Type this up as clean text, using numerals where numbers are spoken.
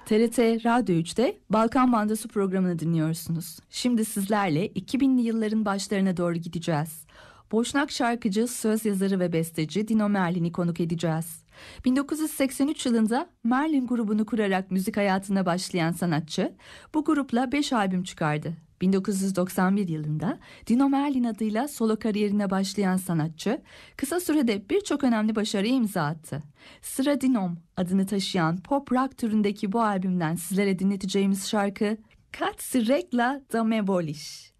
TRT Radyo 3'te Balkan Bandası programını dinliyorsunuz. Şimdi sizlerle 2000'li yılların başlarına doğru gideceğiz. Boşnak şarkıcı, söz yazarı ve besteci Dino Merlin'i konuk edeceğiz. 1983 yılında Merlin grubunu kurarak müzik hayatına başlayan sanatçı, bu grupla 5 albüm çıkardı. 1991 yılında Dino Merlin adıyla solo kariyerine başlayan sanatçı, kısa sürede birçok önemli başarıya imza attı. Sıra Dinom adını taşıyan pop rock türündeki bu albümden sizlere dinleteceğimiz şarkı Kad si rekla da me voliš.